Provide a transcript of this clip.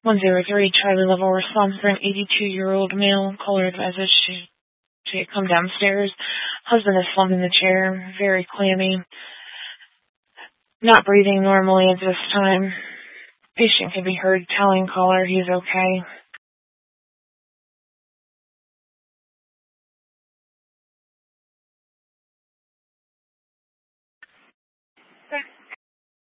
103, Charlie Level response for an 82-year-old male. Caller advises she had come downstairs. Husband is slumped in the chair, very clammy, not breathing normally at this time. Patient can be heard telling caller he's okay.